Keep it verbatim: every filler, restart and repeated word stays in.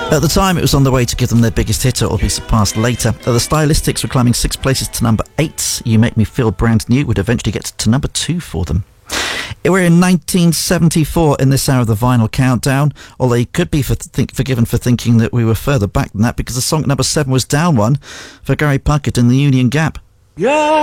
At the time, it was on the way to give them their biggest hit, or be surpassed later. The Stylistics were climbing six places to number eight. You Make Me Feel Brand New would eventually get to number two for them. We're in nineteen seventy-four in this hour of the Vinyl Countdown, although you could be for th- forgiven for thinking that we were further back than that, because the song number seven was down one for Gary Puckett and the Union Gap. Yeah.